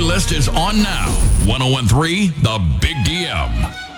playlist is on now. 1013 The Big DM.